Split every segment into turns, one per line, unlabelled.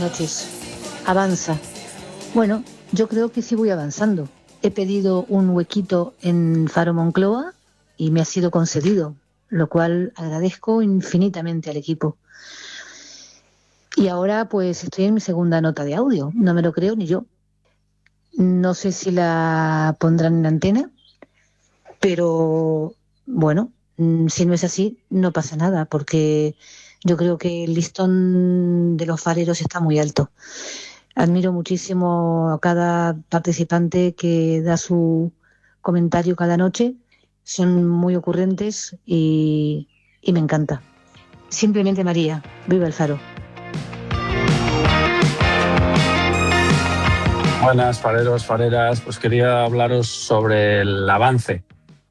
noches. Avanza. Bueno, yo creo que sí voy avanzando. He pedido un huequito en Faro Moncloa y me ha sido concedido, lo cual agradezco infinitamente al equipo. Y ahora pues estoy en mi segunda nota de audio, no me lo creo ni yo. No sé si la pondrán en antena, pero bueno, si no es así, no pasa nada, porque yo creo que el listón de los fareros está muy alto. Admiro muchísimo a cada participante que da su comentario cada noche. Son muy ocurrentes y me encanta. Simplemente María, viva el Faro.
Buenas, fareros, fareras. Pues quería hablaros sobre el avance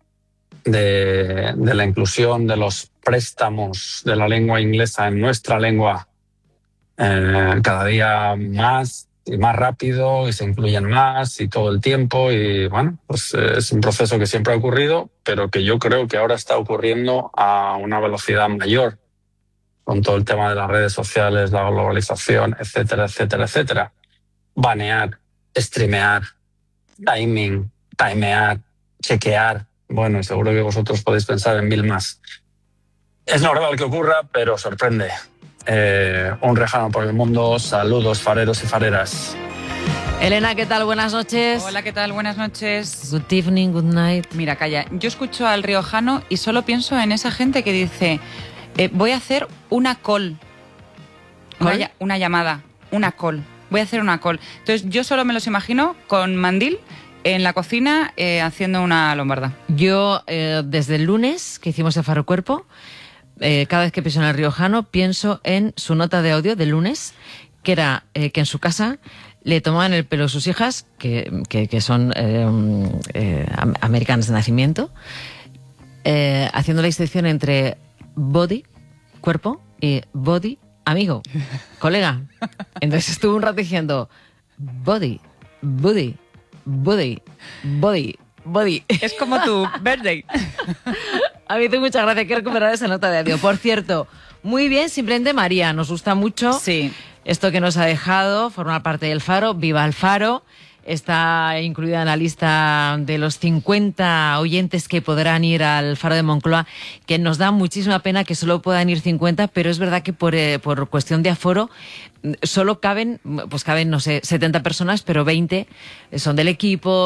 de la inclusión de los préstamos de la lengua inglesa en nuestra lengua cada día más y más rápido, y se incluyen más y todo el tiempo. Y bueno, pues es un proceso que siempre ha ocurrido, pero que yo creo que ahora está ocurriendo a una velocidad mayor con todo el tema de las redes sociales, la globalización, etcétera, etcétera, etcétera. Banear, streamear, timing, timear, chequear. Bueno, y seguro que vosotros podéis pensar en 1000 más. Es normal que ocurra, pero sorprende. Un rejano por el mundo. Saludos, fareros y fareras.
Elena, ¿qué tal? Buenas noches.
Hola, ¿qué tal? Buenas noches.
Good evening, good night.
Mira, calla, yo escucho al riojano y solo pienso en esa gente que dice voy a hacer una call. Una llamada, una call. Voy a hacer una call. Entonces yo solo me los imagino con mandil en la cocina haciendo una lombarda.
Yo, desde el lunes que hicimos el Faro Cuerpo, cada vez que pienso en el riojano, pienso en su nota de audio del lunes, que era que en su casa le tomaban el pelo sus hijas, que son americanas de nacimiento, haciendo la distinción entre body, cuerpo, y body, amigo, colega. Entonces estuve un rato diciendo body, body, body, body, body.
Es como tu birthday.
A mí me hace mucha gracia, hay que recuperar esa nota de audio. Por cierto, muy bien, simplemente María, nos gusta mucho esto que nos ha dejado, formar parte del Faro. Viva el Faro. Está incluida en la lista de los 50 oyentes que podrán ir al Faro de Moncloa, que nos da muchísima pena que solo puedan ir 50, pero es verdad que por cuestión de aforo solo caben, no sé, 70 personas, pero 20 son del equipo.